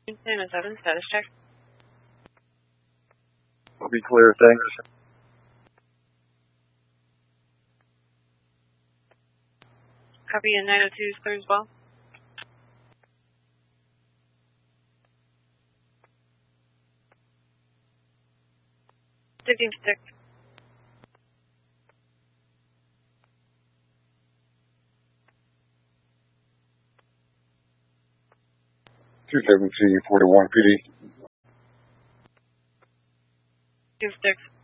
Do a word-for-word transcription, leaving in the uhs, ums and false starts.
ten oh seven, status check. We'll be clear, thanks. Copy, and nine oh two is clear as well. fifteen six. two seven C forty-one P D. two six.